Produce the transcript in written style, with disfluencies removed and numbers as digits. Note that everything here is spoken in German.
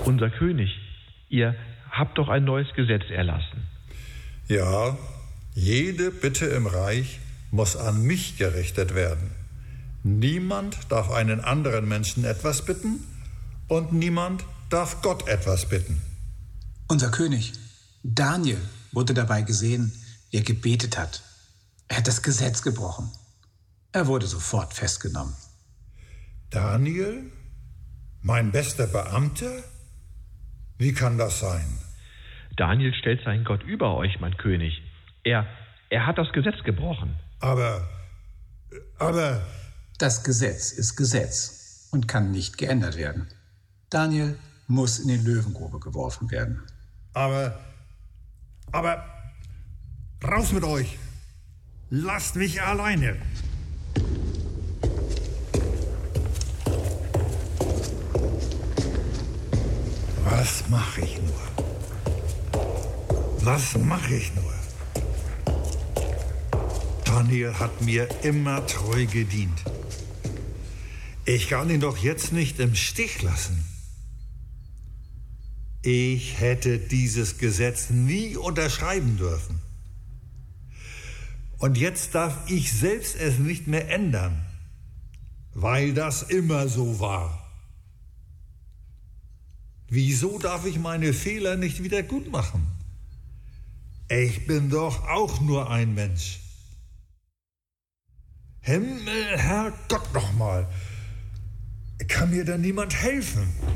Unser König, ihr habt doch ein neues Gesetz erlassen. Ja, jede Bitte im Reich muss an mich gerichtet werden. Niemand darf einen anderen Menschen etwas bitten und niemand darf Gott etwas bitten. Unser König, Daniel, wurde dabei gesehen, wie er gebetet hat. Er hat das Gesetz gebrochen. Er wurde sofort festgenommen. Daniel? Mein bester Beamter? Wie kann das sein? Daniel stellt seinen Gott über euch, mein König. Er hat das Gesetz gebrochen. Aber... Das Gesetz ist Gesetz und kann nicht geändert werden. Daniel muss in die Löwengrube geworfen werden. Aber... Raus mit euch! Lasst mich alleine! Was mache ich nur? Was mache ich nur? Daniel hat mir immer treu gedient. Ich kann ihn doch jetzt nicht im Stich lassen. Ich hätte dieses Gesetz nie unterschreiben dürfen. Und jetzt darf ich selbst es nicht mehr ändern, weil das immer so war. Wieso darf ich meine Fehler nicht wieder gut machen? Ich bin doch auch nur ein Mensch. Himmel, Herrgott nochmal. Kann mir denn niemand helfen?